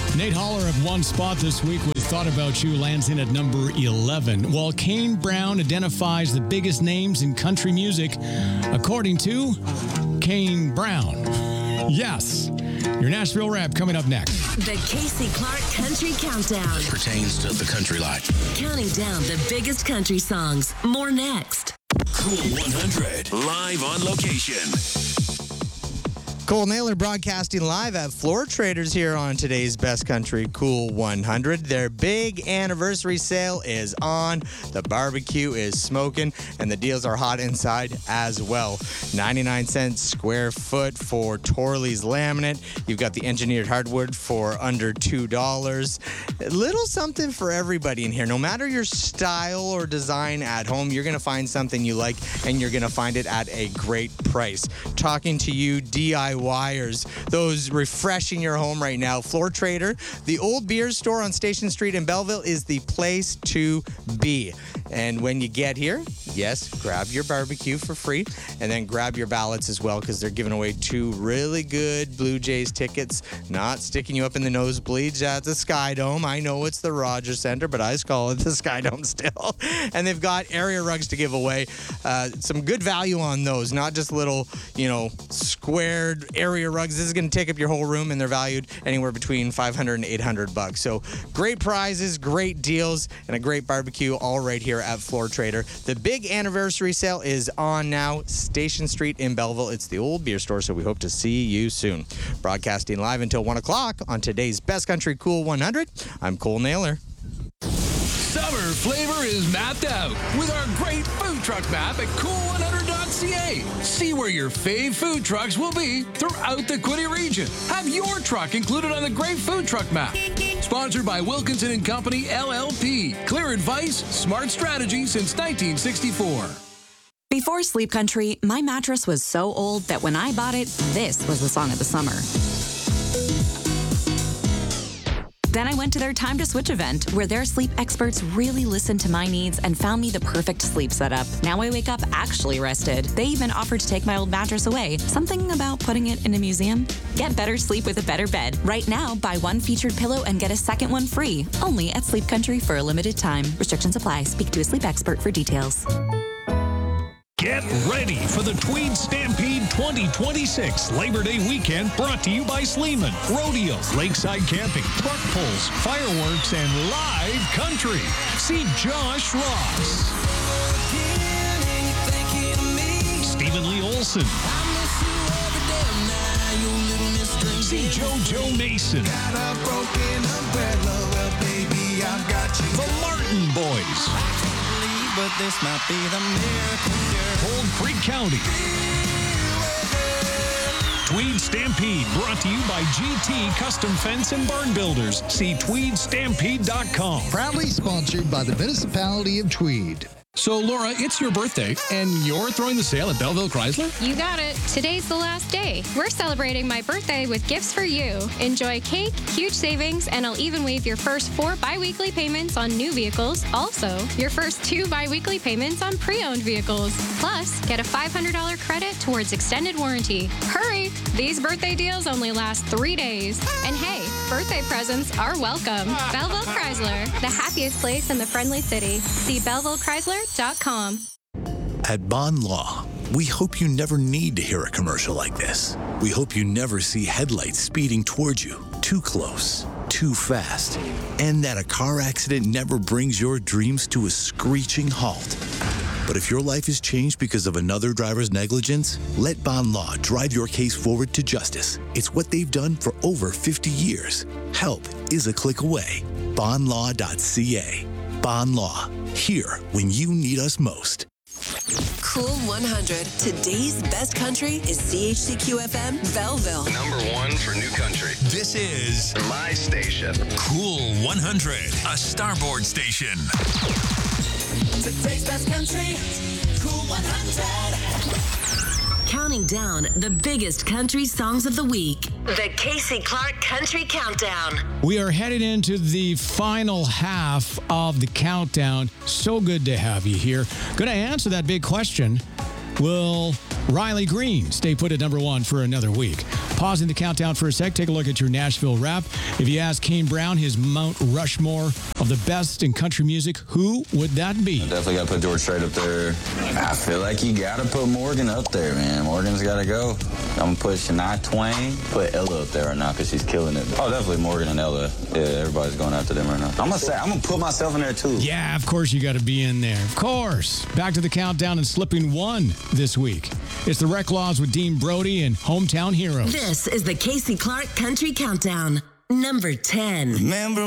Nate Holler at one spot this week with Thought About You lands in at number 11, while Kane Brown identifies the biggest names in country music, according to Kane Brown. Yes. Your Nashville Rap coming up next. The Casey Clark Country Countdown. Pertains to the country life. Counting down the biggest country songs. More next. Cool 100. Live on location. Cole Naylor broadcasting live at Floor Traders here on today's Best Country Cool 100. Their big anniversary sale is on. The barbecue is smoking, and the deals are hot inside as well. 99 cents square foot for Torley's laminate. You've got the engineered hardwood for under $2. A little something for everybody in here. No matter your style or design at home, you're going to find something you like, and you're going to find it at a great price. Talking to you DIYers, those refreshing your home right now. Floor Trader, the old beer store on Station Street in Belleville, is the place to be. And when you get here, yes, grab your barbecue for free, and then grab your ballots as well, because they're giving away 2 really good Blue Jays tickets. Not sticking you up in the nosebleeds at the Sky Dome. I know it's the Rogers Center, but I just call it the Sky Dome still. And they've got area rugs to give away. Some good value on those, not just little, squared area rugs. This is going to take up your whole room, and they're valued anywhere between $500 and $800. So great prizes, great deals, and a great barbecue all right here at Floor Trader. The big anniversary sale is on now. Station Street in Belleville. It's the old beer store, so we hope to see you soon. Broadcasting live until 1 o'clock on today's Best Country Cool 100. I'm Cole Naylor. Summer flavor is mapped out with our great food truck map at cool100.ca. See where your fave food trucks will be throughout the Quinte region. Have your truck included on the great food truck map. Sponsored by Wilkinson & Company, LLP. Clear advice, smart strategy since 1964. Before Sleep Country, my mattress was so old that when I bought it, this was the song of the summer. Then I went to their Time to Switch event, where their sleep experts really listened to my needs and found me the perfect sleep setup. Now I wake up actually rested. They even offered to take my old mattress away. Something about putting it in a museum? Get better sleep with a better bed. Right now, buy one featured pillow and get a second one free. Only at Sleep Country for a limited time. Restrictions apply. Speak to a sleep expert for details. Get ready for the Tweed Stampede 2026 Labor Day weekend, brought to you by Sleeman. Rodeo, lakeside camping, truck pulls, fireworks, and live country. See Josh Ross, Stephen Lee Olson, see JoJo Mason, the Martin Boys, but this might be the miracle cure. Cold Creek County. Tweed Stampede, brought to you by GT Custom Fence and Barn Builders. See TweedStampede.com. Proudly sponsored by the Municipality of Tweed. So, Laura, it's your birthday, and you're throwing the sale at Belleville Chrysler? You got it. Today's the last day. We're celebrating my birthday with gifts for you. Enjoy cake, huge savings, and I'll even waive your first 4 bi-weekly payments on new vehicles. Also, your first 2 bi-weekly payments on pre-owned vehicles. Plus, get a $500 credit towards extended warranty. Hurry! These birthday deals only last 3 days. And hey, birthday presents are welcome. Belleville Chrysler, the happiest place in the friendly city. See BellevilleChrysler.com. At Bond Law, we hope you never need to hear a commercial like this. We hope you never see headlights speeding towards you, too close, too fast, and that a car accident never brings your dreams to a screeching halt. But if your life is changed because of another driver's negligence, let Bond Law drive your case forward to justice. It's what they've done for over 50 years. Help is a click away. Bondlaw.ca. Bond Law, here when you need us most. Cool 100. Today's best country is CHCQ-FM Belleville. Number 1 for new country. This is my station. Cool 100, a Starboard station. Today's best country, Cool 100. Counting down the biggest country songs of the week. The Casey Clark Country Countdown. We are headed into the final half of the countdown. So good to have you here. Going to answer that big question. Will Riley Green stay put at number 1 for another week? Pausing the countdown for a sec, take a look at your Nashville rap. If you ask Kane Brown his Mount Rushmore of the best in country music, who would that be? Definitely got to put George Strait up there. I feel like you got to put Morgan up there, man. Morgan's got to go. I'm going to put Shania Twain, put Ella up there right now because she's killing it. Oh, definitely Morgan and Ella. Yeah, everybody's going after them right now. I'm going to put myself in there, too. Yeah, of course you got to be in there. Of course. Back to the countdown and slipping one this week. It's the Rec Laws with Dean Brody and Hometown Heroes. This is the Casey Clark Country Countdown, number 10. Remember